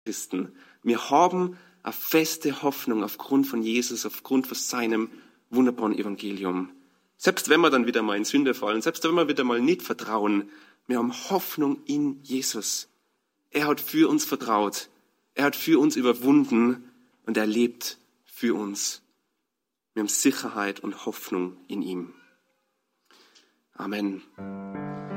Christen. Wir haben eine feste Hoffnung aufgrund von Jesus, aufgrund von seinem wunderbaren Evangelium. Selbst wenn wir dann wieder mal in Sünde fallen, selbst wenn wir wieder mal nicht vertrauen, wir haben Hoffnung in Jesus. Er hat für uns vertraut. Er hat für uns überwunden und er lebt für uns. Wir haben Sicherheit und Hoffnung in ihm. Amen.